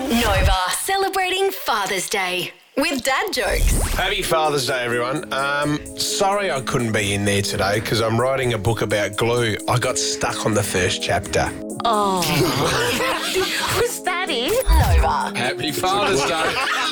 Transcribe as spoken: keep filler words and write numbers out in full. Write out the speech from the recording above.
Nova, celebrating Father's Day with dad jokes. Happy Father's Day, everyone. Um, sorry I couldn't be in there today because I'm writing a book about glue. I got stuck on the first chapter. Oh. Was that it? Nova. Happy Father's Day.